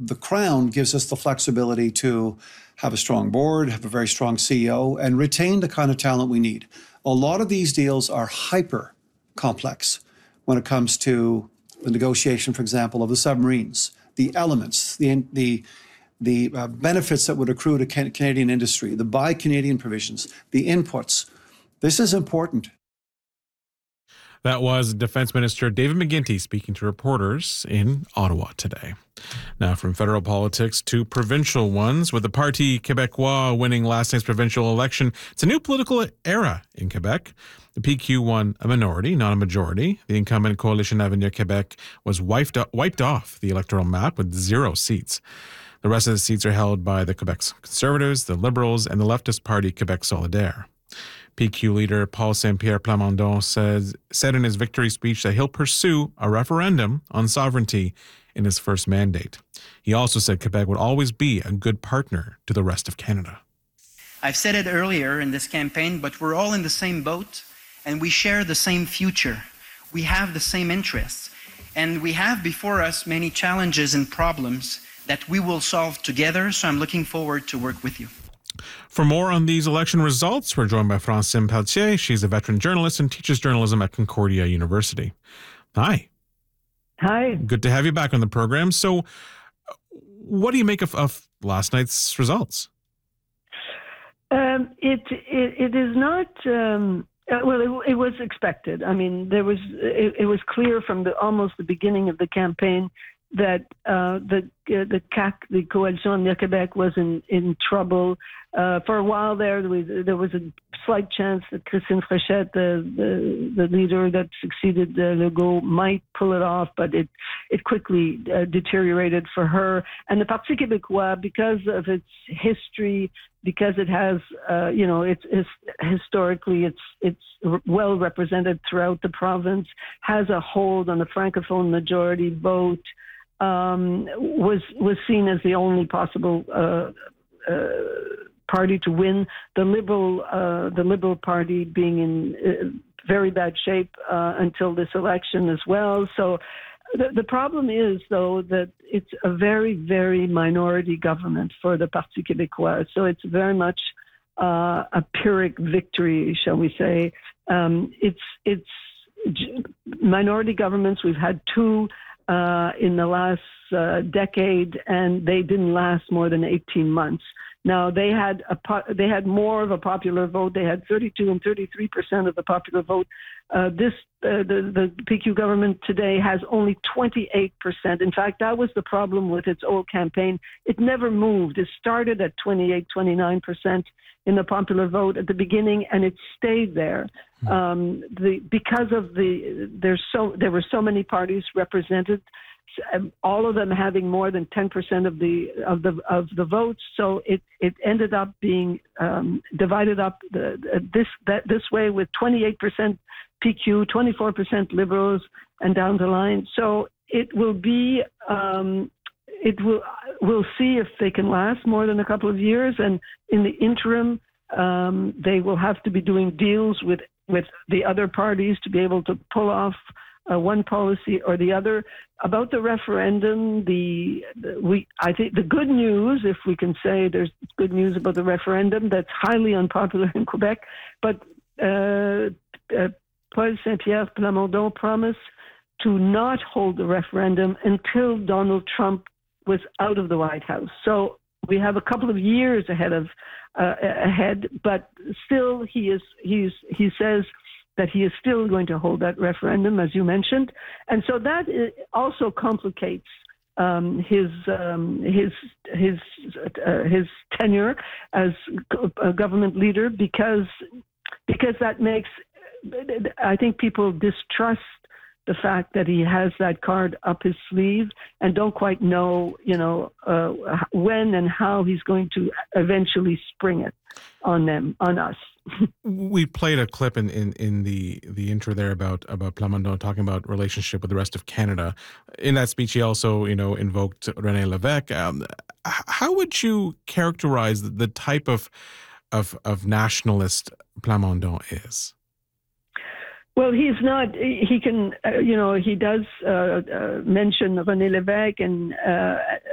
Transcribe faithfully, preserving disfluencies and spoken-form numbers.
the Crown gives us the flexibility to have a strong board, have a very strong C E O, and retain the kind of talent we need. A lot of these deals are hyper complex when it comes to the negotiation, for example, of the submarines, the elements, the the the uh, benefits that would accrue to can- Canadian industry, the Buy Canadian provisions, the inputs. This is important. That was Defense Minister David McGuinty speaking to reporters in Ottawa today. Now from federal politics to provincial ones, with the Parti Québécois winning last night's provincial election, it's a new political era in Quebec. The P Q won a minority, not a majority. The incumbent Coalition Avenir Québec was wiped, wiped off the electoral map with zero seats. The rest of the seats are held by the Quebec Conservatives, the Liberals, and the leftist party Quebec Solidaire. P Q leader Paul Saint-Pierre Plamondon says, said in his victory speech that he'll pursue a referendum on sovereignty in his first mandate. He also said Quebec would always be a good partner to the rest of Canada. I've said it earlier in this campaign, but we're all in the same boat and we share the same future. We have the same interests and we have before us many challenges and problems that we will solve together. So I'm looking forward to work with you. For more on these election results, we're joined by Francine Pelletier. She's a veteran journalist and teaches journalism at Concordia University. Hi. Hi. Good to have you back on the program. So what do you make of, of last night's results? Um, it, it it is not... Um, well, it, it was expected. I mean, there was it, it was clear from the almost the beginning of the campaign that uh, the uh, the C A Q, the Coalition Avenir Québec, was in, in trouble. Uh, for a while there, there was, there was a slight chance that Christine Fréchette, the, the, the leader that succeeded uh, Legault, might pull it off, but it it quickly uh, deteriorated for her. And the Parti Québécois, because of its history, because it has, uh, you know, it's, it's historically it's it's well represented throughout the province, has a hold on the francophone majority vote. Um, was was seen as the only possible uh, uh, party to win. The liberal uh, the Liberal Party being in uh, very bad shape uh, until this election as well. So the, the problem is, though, that it's a very very minority government for the Parti Québécois. So it's very much uh, a Pyrrhic victory, shall we say? Um, it's it's minority governments. We've had two. Uh, in the last uh, decade, and they didn't last more than eighteen months. Now they had a po- they had more of a popular vote. They had thirty-two and thirty-three percent of the popular vote. Uh, this uh, the the P Q government today has only twenty-eight percent. In fact, that was the problem with its old campaign. It never moved. It started at twenty-eight, twenty-nine percent in the popular vote at the beginning, and it stayed there. Um, the because of the there's so there were so many parties represented, all of them having more than ten percent of the of the of the votes. So it it ended up being um, divided up the, this that this way with twenty-eight percent P Q, twenty-four percent Liberals, and down the line. So it will be. Um, It will. We'll see if they can last more than a couple of years, and in the interim, um, they will have to be doing deals with, with the other parties to be able to pull off uh, one policy or the other. About the referendum, the, the we I think the good news, if we can say there's good news about the referendum, that's highly unpopular in Quebec, but uh, uh, Paul Saint-Pierre Plamondon promised to not hold the referendum until Donald Trump was out of the White House. So we have a couple of years ahead of uh, ahead, but still he is he's he says that he is still going to hold that referendum, as you mentioned, and so that also complicates um, his um, his his uh, his tenure as a government leader because because that makes I think people distrust the fact that he has that card up his sleeve and don't quite know, you know, uh, when and how he's going to eventually spring it on them, on us. We played a clip in, in, in the, the intro there about, about Plamondon talking about relationship with the rest of Canada. In that speech, he also, you know, invoked René Lévesque. Um, how would you characterize the type of, of, of nationalist Plamondon is? Well, he's not, he can, uh, you know, he does uh, uh, mention René Lévesque and uh,